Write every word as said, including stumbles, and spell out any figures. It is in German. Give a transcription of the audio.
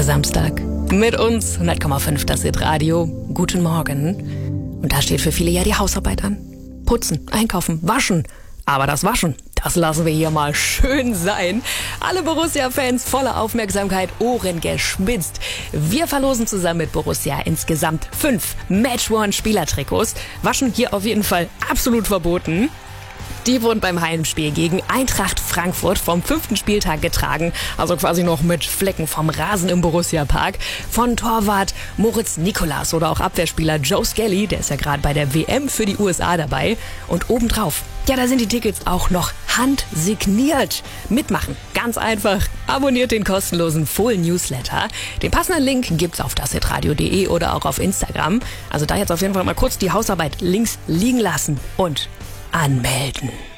Samstag. Mit uns hundert Komma fünf das Hit-Radio. Guten Morgen. Und da steht für viele ja die Hausarbeit an. Putzen, einkaufen, waschen. Aber das Waschen, das lassen wir hier mal schön sein. Alle Borussia-Fans voller Aufmerksamkeit, Ohren gespitzt. Wir verlosen zusammen mit Borussia insgesamt fünf Match-One-Spielertrikots. Waschen hier auf jeden Fall absolut verboten. Die wurden beim Heimspiel gegen Eintracht Frankfurt vom fünften Spieltag getragen, also quasi noch mit Flecken vom Rasen im Borussia-Park, von Torwart Moritz Nicolas oder auch Abwehrspieler Joe Skelly, der ist ja gerade bei der W M für die U S A dabei. Und obendrauf, ja, da sind die Tickets auch noch handsigniert. Mitmachen, ganz einfach. Abonniert den kostenlosen Full Newsletter. Den passenden Link gibt's auf das hitradio punkt de oder auch auf Instagram. Also da jetzt auf jeden Fall mal kurz die Hausarbeit links liegen lassen und anmelden.